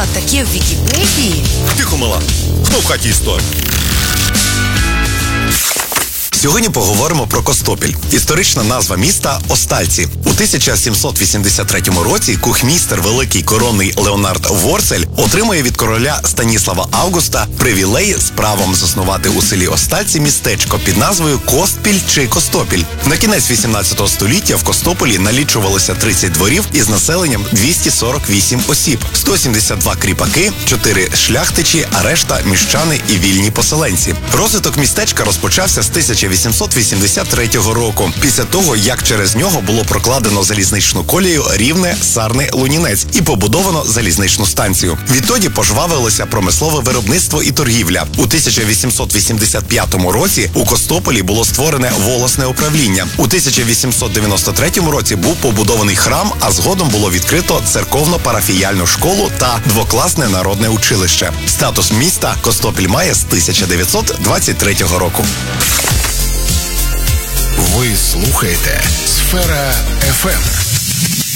таке в Вікіпедії? Тихо, мала. Хто в хаті історик? Сьогодні поговоримо про Костопіль. Історична назва міста – Остальці. У 1783 році кухмістер великий коронний Леонард Ворцель отримує від короля Станіслава Августа привілей з правом заснувати у селі Остальці містечко під назвою Костпіль чи Костопіль. На кінець 18 століття в Костополі налічувалося 30 дворів із населенням 248 осіб, 172 кріпаки, 4 шляхтичі, а решта – міщани і вільні поселенці. Розвиток містечка розпочався з 1883 року, після того, як через нього було прокладено залізничну колію Рівне-Сарни-Лунінець і побудовано залізничну станцію. Відтоді пожвавилося промислове виробництво і торгівля. У 1885 році у Костополі було створене волосне управління. У 1893 році був побудований храм, а згодом було відкрито церковно-парафіяльну школу та двокласне народне училище. Статус міста Костопіль має з 1923 року. Ви слухаєте Сфера ФМ.